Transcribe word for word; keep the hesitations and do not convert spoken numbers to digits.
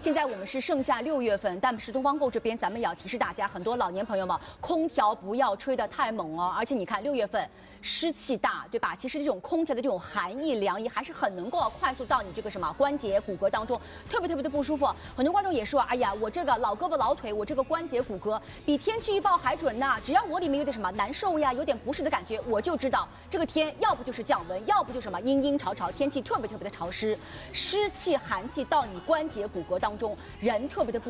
现在我们是盛夏六月份，但是东方购这边咱们也要提示大家，很多老年朋友们，空调不要吹得太猛哦。而且你看六月份湿气大，对吧？其实这种空调的这种寒意凉意还是很能够快速到你这个什么关节骨骼当中，特别特别的不舒服。很多观众也说，哎呀，我这个老胳膊老腿，我这个关节骨骼比天气预报还准呐！只要我里面有点什么难受呀，有点不适的感觉，我就知道这个天要不就是降温，要不就什么阴阴潮潮，天气特别特别的潮湿，湿气寒气到你关节骨骼当中，人特别的不。